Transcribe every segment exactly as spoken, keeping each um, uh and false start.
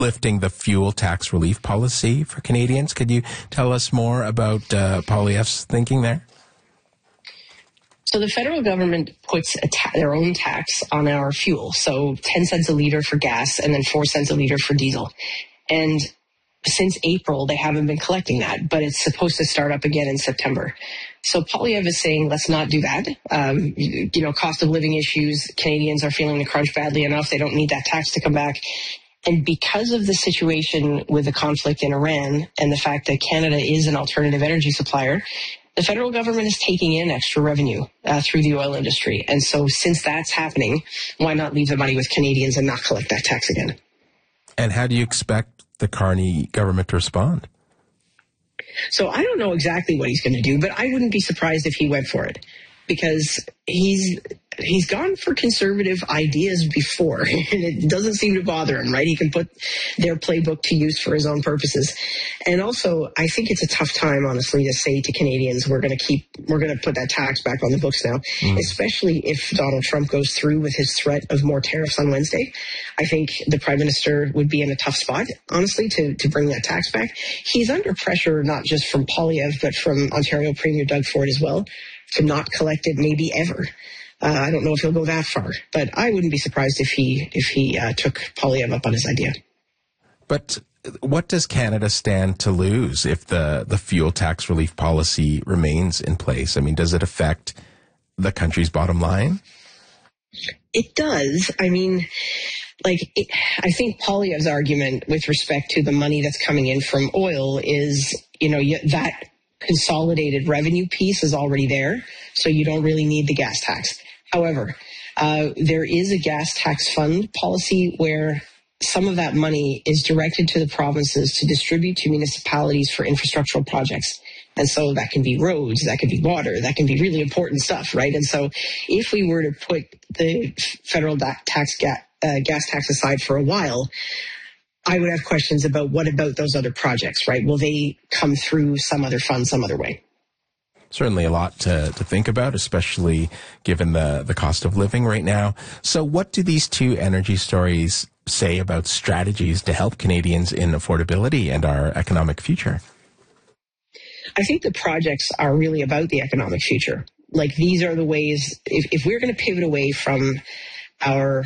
lifting the fuel tax relief policy for Canadians. Could you tell us more about uh, Poilievre's thinking there? So the federal government puts a ta- their own tax on our fuel. So ten cents a litre for gas and then four cents a litre for diesel. And since April, they haven't been collecting that, but it's supposed to start up again in September. So Poilievre is saying, let's not do that. Um, you, you know, cost of living issues, Canadians are feeling the crunch badly enough. They don't need that tax to come back. And because of the situation with the conflict in Iran and the fact that Canada is an alternative energy supplier, the federal government is taking in extra revenue uh, through the oil industry. And so since that's happening, why not leave the money with Canadians and not collect that tax again? And how do you expect the Carney government to respond? So I don't know exactly what he's going to do, but I wouldn't be surprised if he went for it, because he's he's gone for conservative ideas before, and it doesn't seem to bother him, right? He can put their playbook to use for his own purposes. And also, I think it's a tough time, honestly, to say to Canadians, we're going to keep, we're going to put that tax back on the books now, mm. especially if Donald Trump goes through with his threat of more tariffs on Wednesday. I think the Prime Minister would be in a tough spot, honestly, to, to bring that tax back. He's under pressure, not just from Poilievre, but from Ontario Premier Doug Ford as well, to not collect it maybe ever. Uh, I don't know if he'll go that far, but I wouldn't be surprised if he if he uh, took Poilievre up on his idea. But what does Canada stand to lose if the, the fuel tax relief policy remains in place? I mean, does it affect the country's bottom line? It does. I mean, like, it, I think Poilievre's argument with respect to the money that's coming in from oil is, you know, that consolidated revenue piece is already there, so you don't really need the gas tax. However, uh, there is a gas tax fund policy where some of that money is directed to the provinces to distribute to municipalities for infrastructural projects. And so that can be roads, that can be water, that can be really important stuff, right? And so if we were to put the federal tax ga- uh, gas tax aside for a while, I would have questions about what about those other projects, right? Will they come through some other fund, some other way? Certainly a lot to, to think about, especially given the, the cost of living right now. So what do these two energy stories say about strategies to help Canadians in affordability and our economic future? I think the projects are really about the economic future. Like, these are the ways, if, if we're going to pivot away from our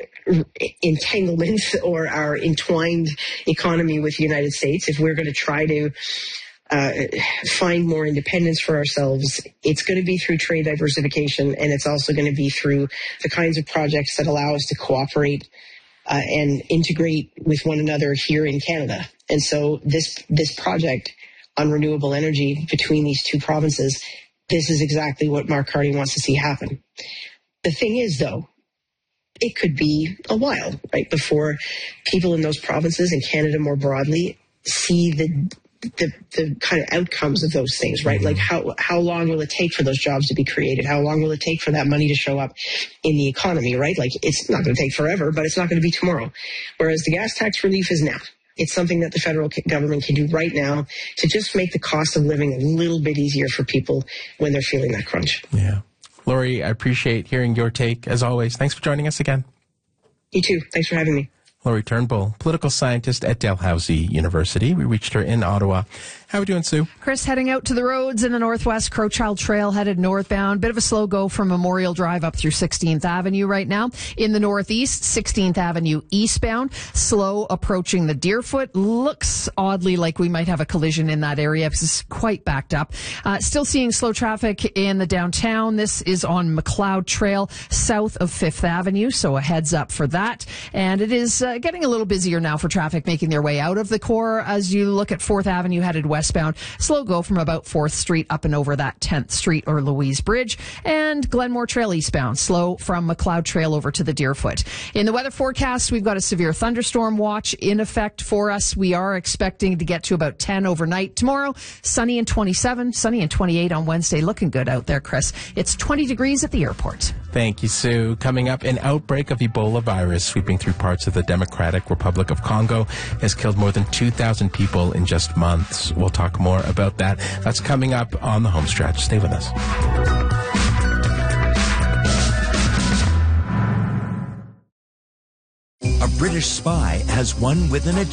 entanglement or our entwined economy with the United States, if we're going to try to uh, find more independence for ourselves, it's going to be through trade diversification, and it's also going to be through the kinds of projects that allow us to cooperate uh, and integrate with one another here in Canada. And so this this project on renewable energy between these two provinces, this is exactly what Mark Carney wants to see happen. The thing is, though, it could be a while, right, before people in those provinces and Canada more broadly see the the, the kind of outcomes of those things, right? Mm-hmm. Like, how how long will it take for those jobs to be created? How long will it take for that money to show up in the economy, right? Like, it's not going to take forever, but it's not going to be tomorrow. Whereas the gas tax relief is now. It's something that the federal government can do right now to just make the cost of living a little bit easier for people when they're feeling that crunch. Yeah. Lori, I appreciate hearing your take, as always. Thanks for joining us again. You too. Thanks for having me. Lori Turnbull, political scientist at Dalhousie University. We reached her in Ottawa. How are we doing, Sue? Chris, heading out to the roads in the northwest, Crowchild Trail headed northbound. Bit of a slow go from Memorial Drive up through sixteenth Avenue right now. In the northeast, sixteenth Avenue eastbound, slow approaching the Deerfoot. Looks oddly like we might have a collision in that area because it's quite backed up. Uh, still seeing slow traffic in the downtown. This is on McLeod Trail south of fifth Avenue, so a heads up for that. And it is uh, getting a little busier now for traffic making their way out of the core as you look at fourth Avenue headed westbound. Slow go from about fourth Street up and over that tenth Street or Louise Bridge. And Glenmore Trail eastbound. Slow from McLeod Trail over to the Deerfoot. In the weather forecast, we've got a severe thunderstorm watch in effect for us. We are expecting to get to about ten overnight tomorrow. Sunny and twenty-seven, sunny and twenty-eight on Wednesday. Looking good out there, Chris. It's twenty degrees at the airport. Thank you, Sue. Coming up, an outbreak of Ebola virus sweeping through parts of the Democratic Republic of Congo has killed more than two thousand people in just months. We'll talk more about that. That's coming up on the home stretch. Stay with us. A British spy has won with an agenda.